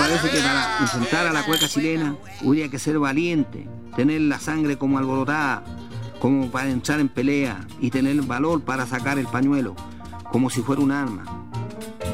parece que para enfrentar a la cueca chilena habría que ser valiente, tener la sangre como alborotada, como para entrar en pelea y tener valor para sacar el pañuelo, como si fuera un arma.